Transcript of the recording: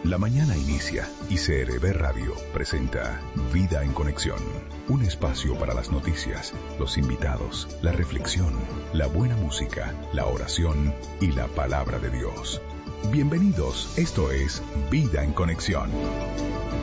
La mañana inicia y CRB Radio presenta Vida en Conexión, un espacio para las noticias, los invitados, la reflexión, la buena música, la oración y la palabra de Dios. Bienvenidos, esto es Vida en Conexión.